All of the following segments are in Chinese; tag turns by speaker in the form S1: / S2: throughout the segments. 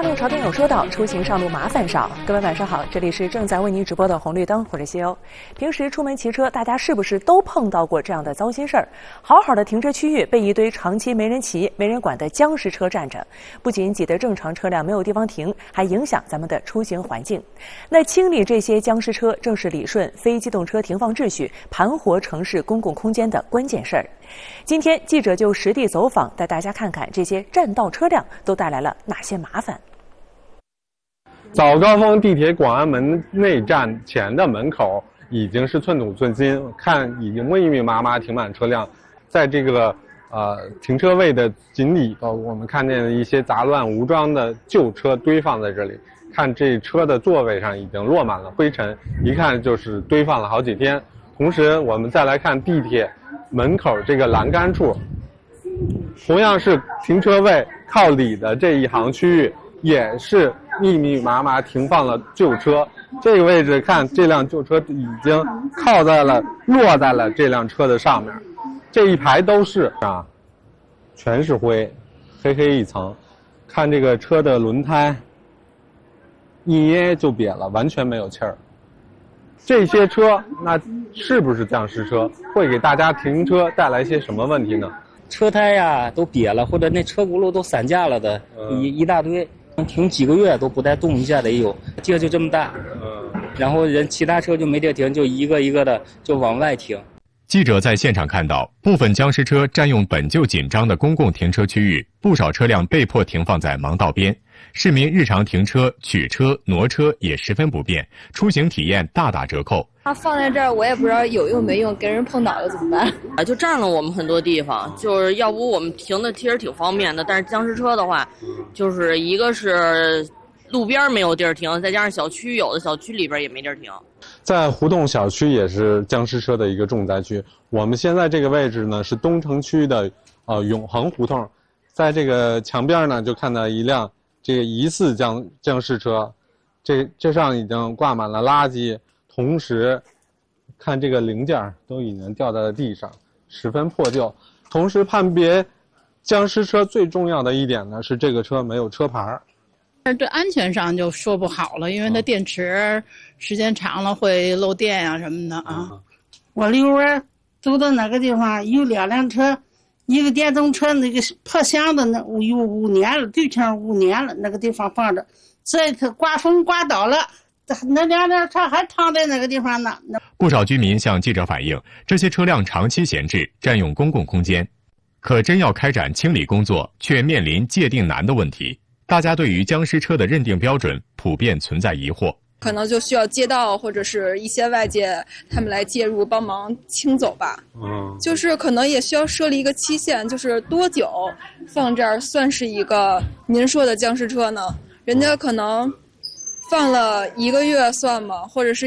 S1: 大陆朝天有说道，出行上路麻烦少。各位晚上好，这里是正在为您直播的红绿灯，我是西欧。平时出门骑车，大家是不是都碰到过这样的糟心事儿？好好的停车区域被一堆长期没人骑、没人管的僵尸车占着，不仅挤得正常车辆没有地方停，还影响咱们的出行环境。那清理这些僵尸车，正是理顺非机动车停放秩序、盘活城市公共空间的关键事儿。今天记者就实地走访，带大家看看这些占道车辆都带来了哪些麻烦。
S2: 早高峰地铁广安门内站前的门口已经是寸土寸金，看已经密密麻麻停满车辆，在这个停车位的井里头，我们看见一些杂乱无章的旧车堆放在这里，看这车的座位上已经落满了灰尘，一看就是堆放了好几天。同时我们再来看地铁门口这个栏杆处，同样是停车位靠里的这一行区域，也是密密麻麻停放了旧车。这个位置看，这辆旧车已经落在了这辆车的上面，这一排都是全是灰，黑黑一层。看这个车的轮胎，一捏就瘪了，完全没有气儿。这些车那是不是僵尸车？会给大家停车带来些什么问题呢？
S3: 车胎呀都瘪了，或者那车轱辘都散架了的，一大堆，停几个月都不带动一下的也有，街就这么大，然后其他车就没地停，就一个一个的就往外停。
S4: 记者在现场看到，部分僵尸车占用本就紧张的公共停车区域，不少车辆被迫停放在盲道边，市民日常停车、取车、挪车也十分不便，出行体验大打折扣。
S5: 它放在这儿，我也不知道有用没用，给人碰倒了怎么办？
S6: 就占了我们很多地方，就是要不我们停的其实挺方便的，但是僵尸车的话，就是一个是路边没有地儿停，再加上小区有的小区里边也没地儿停。
S2: 在胡同小区也是僵尸车的一个重灾区。我们现在这个位置呢是东城区的永恒胡同，在这个墙边呢就看到一辆这个疑似僵尸车，这上已经挂满了垃圾，同时看这个零件都已经掉在了地上，十分破旧。同时判别僵尸车最重要的一点呢是这个车没有车牌。
S7: 这安全上就说不好了，因为它电池时间长了会漏电呀什么的啊。
S8: 我溜儿走到那个地方，有两辆车，一个电动车那个破箱子，那有5年了，最起码5年了，那个地方放着。这次刮风刮倒了，那两辆车还躺在那个地方呢。
S4: 不少居民向记者反映，这些车辆长期闲置，占用公共空间，可真要开展清理工作，却面临界定难的问题。大家对于僵尸车的认定标准普遍存在疑惑，
S5: 可能就需要街道或者是一些外界他们来介入帮忙清走吧。就是可能也需要设立一个期限，就是多久放这儿算是一个您说的僵尸车呢？人家可能放了1个月算吗？或者是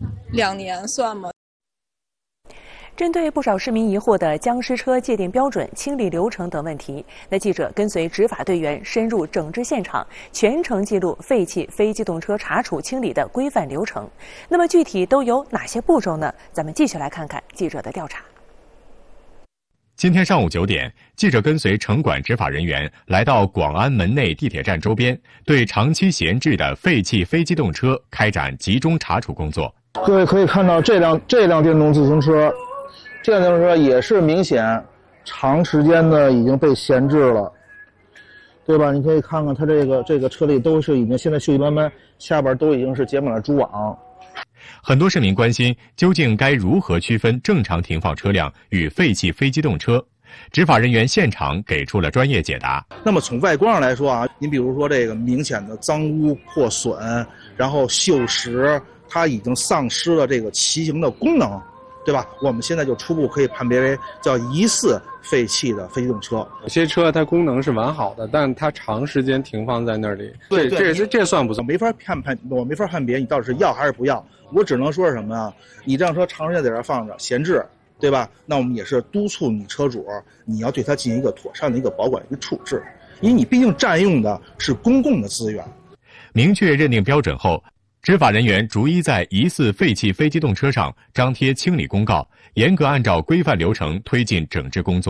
S5: 2年算吗？
S1: 针对不少市民疑惑的僵尸车界定标准、清理流程等问题，那记者跟随执法队员深入整治现场，全程记录废弃非机动车查处清理的规范流程。那么具体都有哪些步骤呢？咱们继续来看看记者的调查。
S4: 今天上午9点，记者跟随城管执法人员来到广安门内地铁站周边，对长期闲置的废弃非机动车开展集中查处工作。
S9: 各位可以看到，这辆电动自行车。这辆电动车也是明显长时间的已经被闲置了，对吧？你可以看看它这个车里都是已经现在锈迹斑斑，下边都已经是结满了蛛网。
S4: 很多市民关心，究竟该如何区分正常停放车辆与废弃非机动车？执法人员现场给出了专业解答。
S9: 那么从外观上来说啊，你比如说这个明显的脏污破损，然后锈蚀，它已经丧失了这个骑行的功能。对吧？我们现在就初步可以判别为叫疑似废弃的非机动车。
S2: 有些车它功能是完好的，但它长时间停放在那里，这算不算？
S9: 我没法判别你到底是要还是不要。我只能说是什么呀？你这辆车长时间在这放着闲置，对吧？那我们也是督促你车主，你要对它进行一个妥善的一个保管一个处置，因为你毕竟占用的是公共的资源。
S4: 明确认定标准后，执法人员逐一在疑似废弃非机动车上张贴清理公告，严格按照规范流程推进整治工作。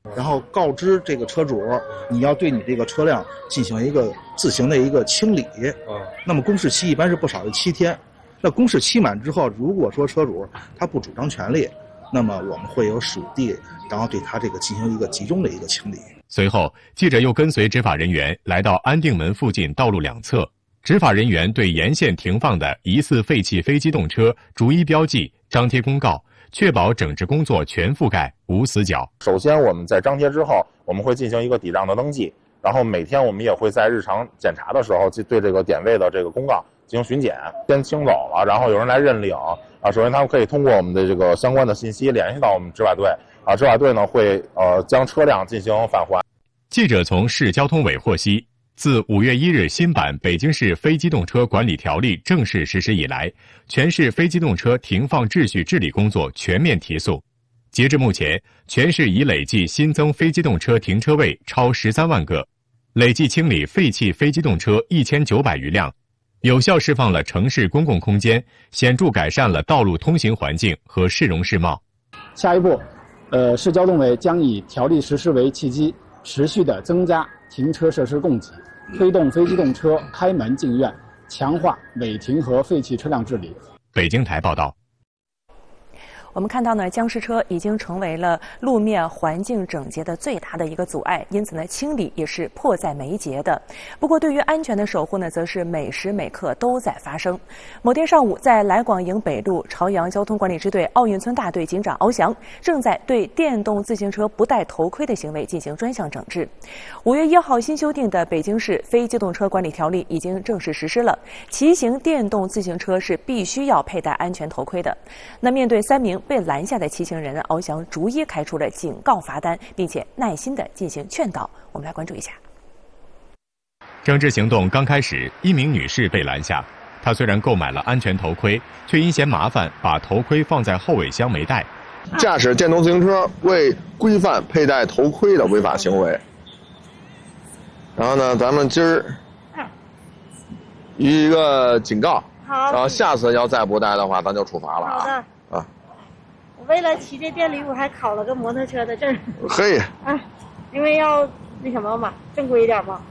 S9: 然后告知这个车主你要对你这个车辆进行一个自行的一个清理。那么公示期一般是不少于7天。那公示期满之后，如果说车主他不主张权利，那么我们会有属地，然后对他这个进行一个集中的一个清理。
S4: 随后，记者又跟随执法人员来到安定门附近道路两侧，执法人员对沿线停放的疑似废弃非机动车逐一标记、张贴公告，确保整治工作全覆盖、无死角。
S10: 首先，我们在张贴之后，我们会进行一个抵账的登记，然后每天我们也会在日常检查的时候，对这个点位的这个公告进行巡检，先清走了，然后有人来认领啊。首先，他们可以通过我们的这个相关的信息联系到我们执法队啊，执法队呢会将车辆进行返还。
S4: 记者从市交通委获悉，自5月1日新版《北京市非机动车管理条例》正式实施以来，全市非机动车停放秩序治理工作全面提速。截至目前，全市已累计新增非机动车停车位超13万个，累计清理废弃非机动车1900余辆，有效释放了城市公共空间，显著改善了道路通行环境和市容市貌。
S11: 下一步，市交通委将以条例实施为契机，持续地增加停车设施供给，推动非机动车开门进院，强化违停和废弃车辆治理。
S4: 北京台报道。
S1: 我们看到呢，僵尸车已经成为了路面环境整洁的最大的一个阻碍，因此呢，清理也是迫在眉睫的。不过，对于安全的守护呢，则是每时每刻都在发生。某天上午，在来广营北路朝阳交通管理支队奥运村大队警长敖翔正在对电动自行车不戴头盔的行为进行专项整治。5月1号新修订的《北京市非机动车管理条例》已经正式实施了，骑行电动自行车是必须要佩戴安全头盔的。那面对3名被拦下的骑行人，敖翔逐一开出了警告罚单，并且耐心地进行劝导。我们来关注一下。
S4: 整治行动刚开始，一名女士被拦下，她虽然购买了安全头盔，却因嫌麻烦，把头盔放在后尾箱没带。
S12: 驾驶电动自行车未规范佩戴头盔的违法行为。然后呢，咱们今儿予以一个警告，
S13: 好，
S12: 然后下次要再不戴的话，咱就处罚了啊。
S13: 好的。
S12: 啊，
S13: 我为了骑这电驴，我还考了个摩托车的证。
S12: 嘿。
S13: 啊，因为要那什么嘛，正规一点嘛。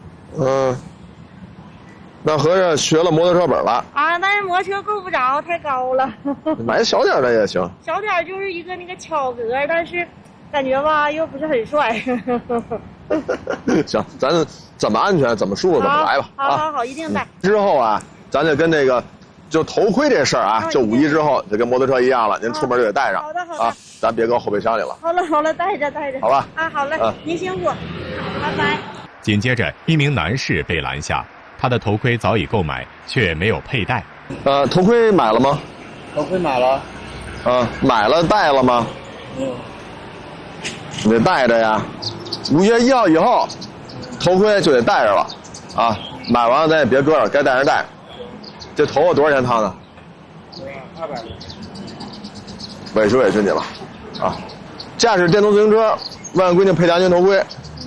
S12: 那合着学了摩托车本了
S13: 啊？但是摩托车够不着，太高了。
S12: 买小点的也行。
S13: 小点就是一个那个巧格，但是感觉吧又不是很帅。
S12: 行，咱怎么安全怎么舒服怎么来吧。
S13: 好，一定带。
S12: 之后啊，咱就跟这个，就头盔这事儿啊，就5一之后就跟摩托车一样了，您出门就得带上。
S13: 好的。
S12: 啊，咱别搁后备箱里了。
S13: 好了，带着。
S12: 好吧。
S13: 啊，好嘞，您辛苦，拜拜。
S4: 紧接着，一名男士被拦下，他的头盔早已购买，却没有佩戴。
S12: 头盔买了吗？
S11: 头盔买了。
S12: 买了戴了吗？你得带着呀。5月1号以后，头盔就得戴着了，啊，买完了咱也别搁着，该戴着戴。这头发多少钱烫的？200。委屈你了，啊！驾驶电动自行车未按规定佩戴安全头盔，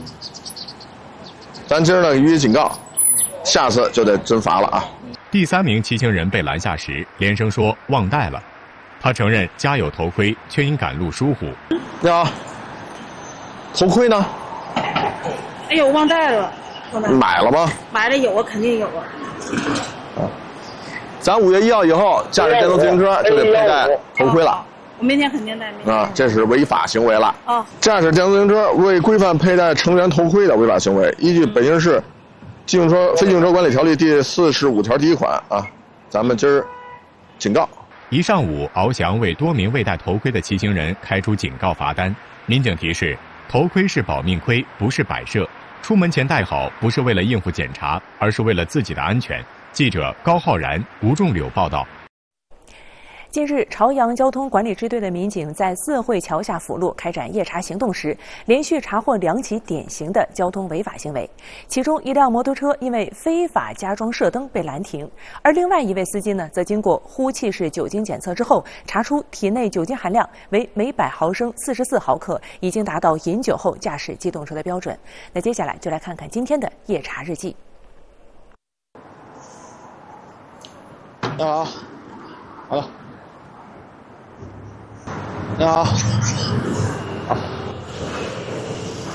S12: 咱今儿呢予以警告，下次就得真罚了啊！
S4: 第3名骑行人被拦下时，连声说忘带了。他承认家有头盔，却因赶路疏忽。
S12: 你好，头盔呢？
S13: 哎呦，忘带了。
S12: 买了吗？
S13: 买了，有啊，肯定有啊。
S12: 咱5月1号以后，驾驶电动自行车就得佩戴头盔了。
S13: 我明天肯定带。
S12: 啊，这是违法行为了。
S13: 啊，
S12: 驾驶电动自行车未规范佩戴成员头盔的违法行为，依据《北京市非机动车管理条例》第45条第1款啊，咱们今儿警告。
S4: 一上午，敖翔为多名未戴头盔的骑行人开出警告罚单。民警提示，头盔是保命盔，不是摆设。出门前戴好，不是为了应付检查，而是为了自己的安全。记者高浩然、吴仲柳报道。
S1: 近日，朝阳交通管理支队的民警在四惠桥下辅路开展夜查行动时，连续查获2起典型的交通违法行为。其中一辆摩托车因为非法加装射灯被拦停，而另外一位司机呢，则经过呼气式酒精检测之后，查出体内酒精含量为每100毫升44毫克，已经达到饮酒后驾驶机动车的标准。那接下来就来看看今天的夜查日记。
S9: 你好，好了。你好，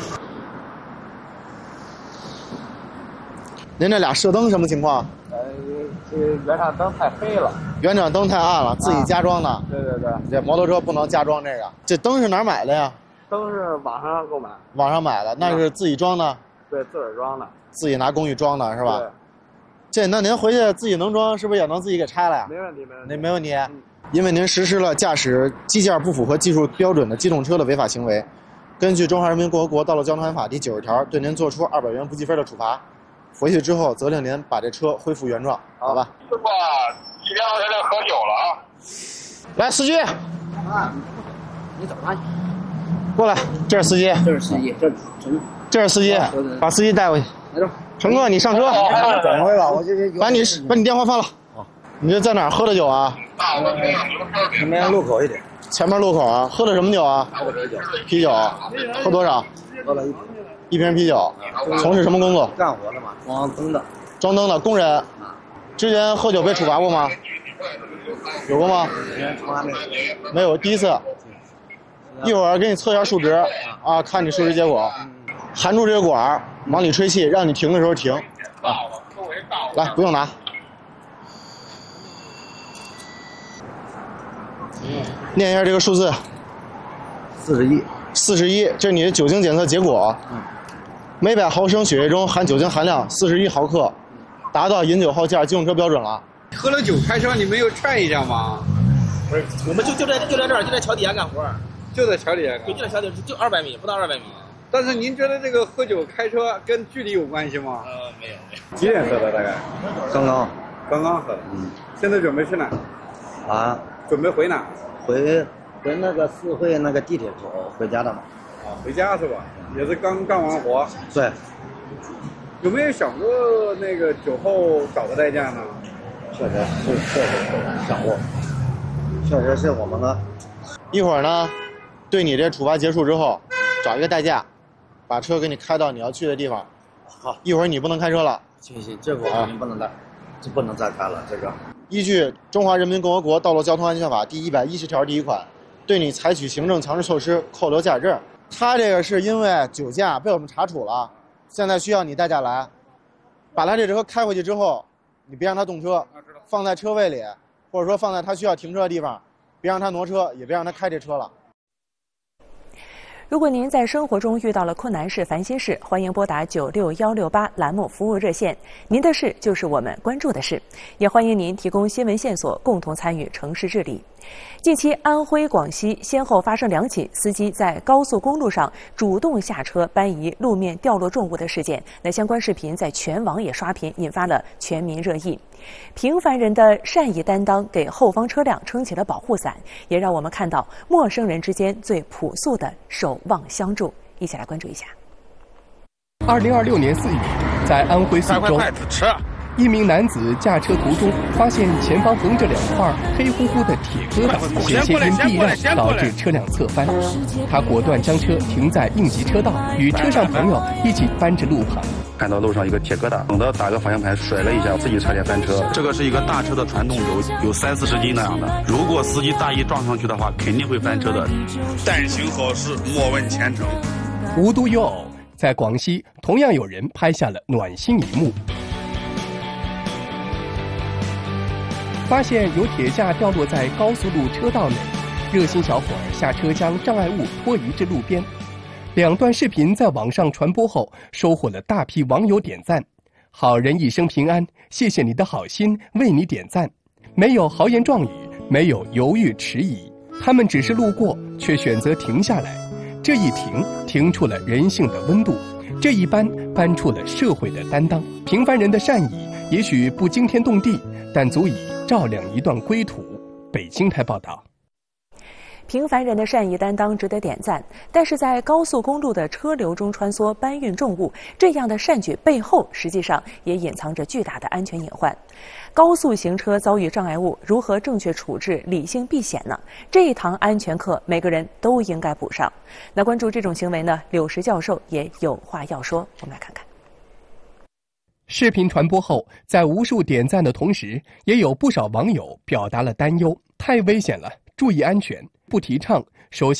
S14: 您这俩射灯什么情况？
S15: 这原厂灯太黑了，
S14: 原厂灯太暗了，自己加装的。
S15: 对对对，
S14: 这摩托车不能加装这个。这灯是哪儿买的呀？
S15: 灯是网上购买。
S14: 网上买的，那是自己装的。
S15: 对，自个儿装的。
S14: 自己拿工具装的是吧？
S15: 对。
S14: 那您回去自己能装，是不是也能自己给拆了呀？
S15: 没问题，没问题。
S14: 没问题。因为您实施了驾驶机件不符合技术标准的机动车的违法行为，根据《中华人民共和国道路交通法》第90条，对您作出200元不计分的处罚。回去之后，责令您把这车恢复原状，好吧？
S16: 师傅，今天在这喝酒了啊！
S14: 来，司机。
S17: 啊，你找他去。
S14: 过来，这是司机。
S17: 这是司机，
S14: 这是司机，把司机带回去。
S17: 来着，
S14: 乘客，你上车。
S17: 等会吧，我这
S14: 把你电话放了。你这在哪儿喝的酒啊？
S17: 前面路口一点。
S14: 前面路口啊？喝的什么酒啊？
S17: 喝的啤酒。
S14: 啤酒，喝多少？
S17: 喝了
S14: 一瓶啤酒。从事什么工作？
S17: 干活的嘛，装灯的。
S14: 装灯的工人。之前喝酒被处罚过吗？有过吗？
S17: 从来没有。
S14: 没有，第一次。一会儿给你测一下数值啊，看你数值结果。含住这个管，往里吹气，让你停的时候停。啊，来，不用拿。念一下这个数字。
S17: 41，
S14: 这是你的酒精检测结果。每100毫升血液中含酒精含量41毫克，达到饮酒后驾驶机动车标准了。
S18: 喝了酒开车，你没有劝一下吗？
S17: 不是，我们就在这儿，就在桥底下干活。
S18: 就在桥底下干。
S17: 对，就在桥底下，就200米，不到200米。
S18: 但是您觉得这个喝酒开车跟距离有关系吗？
S17: 没有。
S18: 几点喝的大概？刚刚喝的。现在准备去哪？
S17: 啊？
S18: 准备回哪？
S17: 回那个四惠那个地铁口回家的嘛。
S18: 啊，回家是吧？也是刚干完活。
S17: 对。
S18: 有没有想过那个酒后找个代驾呢？
S17: 确实想过，确实是我们的。
S14: 一会儿呢，对你这处罚结束之后，找一个代驾，把车给你开到你要去的地方。
S17: 好，
S14: 一会儿你不能开车了。
S17: 行，这个我肯定不能再，这不能再开了。这个
S14: 依据《中华人民共和国道路交通安全法》第110条第1款，对你采取行政强制措施，扣留驾驶证。他这个是因为酒驾被我们查处了，现在需要你代驾来，把他这车开回去之后，你别让他动车，放在车位里，或者说放在他需要停车的地方，别让他挪车，也别让他开这车了。
S1: 如果您在生活中遇到了困难事、烦心事，欢迎拨打96168栏目服务热线。您的事就是我们关注的事，也欢迎您提供新闻线索，共同参与城市治理。近期，安徽、广西先后发生2起司机在高速公路上主动下车搬移路面掉落重物的事件。那相关视频在全网也刷屏，引发了全民热议。平凡人的善意担当给后方车辆撑起了保护伞，也让我们看到陌生人之间最朴素的守望相助。一起来关注一下。
S19: 2026年4月，在安徽宿州，一名男子驾车途中发现前方横着2块黑乎乎的铁疙瘩，险些因避让导致车辆侧翻。他果断将车停在应急车道，与车上朋友一起搬至路旁。
S20: 看到路上一个铁疙瘩，猛地打个方向盘甩了一下，自己差点翻车。这个是一个大车的传动轴，有30-40斤那样的。如果司机大意撞上去的话，肯定会翻车的。
S16: 但行好事，莫问前程。
S19: 无独有偶，在广西同样有人拍下了暖心一幕。发现有铁架掉落在高速路车道内，热心小伙儿下车将障碍物拖移至路边。2段视频在网上传播后，收获了大批网友点赞。好人一生平安，谢谢你的好心，为你点赞。没有豪言壮语，没有犹豫迟疑，他们只是路过，却选择停下来。这一停，停出了人性的温度；这一搬，搬出了社会的担当。平凡人的善意，也许不惊天动地，但足以照亮一段归途。北京台报道。
S1: 平凡人的善意担当值得点赞，但是在高速公路的车流中穿梭搬运重物，这样的善举背后实际上也隐藏着巨大的安全隐患。高速行车遭遇障碍物，如何正确处置、理性避险呢？这一堂安全课，每个人都应该补上。那关注这种行为呢，柳石教授也有话要说，我们来看看。
S19: 视频传播后，在无数点赞的同时，也有不少网友表达了担忧：太危险了，注意安全，不提倡。首先